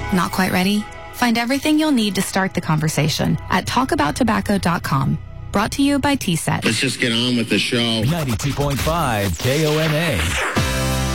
Not quite ready? Find everything you'll need to start the conversation at talkabouttobacco.com. Brought to you by TSET. Let's just get on with the show. 92.5 KONA.